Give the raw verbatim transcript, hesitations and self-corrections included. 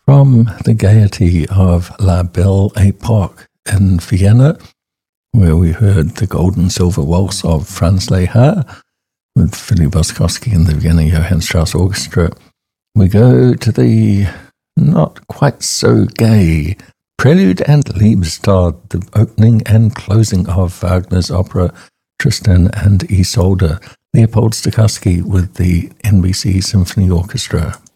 From the gaiety of La Belle Époque in Vienna, where we heard the gold and silver waltz of Franz Lehár with Philippe Boskowski and the Vienna Johann Strauss Orchestra, we go to the not quite so gay Prelude and Liebestod, the opening and closing of Wagner's opera Tristan and Isolde, Leopold Stokowski with the N B C Symphony Orchestra.